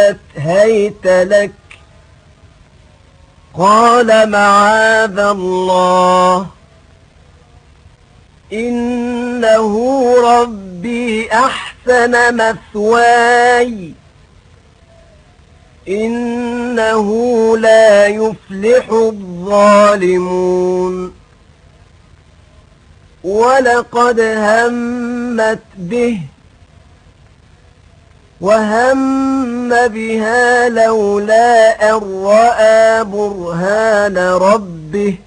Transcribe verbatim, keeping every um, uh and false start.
قالت هيت لك قال معاذ الله إنه ربي أحسن مثواي إنه لا يفلح الظالمون ولقد همت به وهم بها لولا أن رأى برهان ربه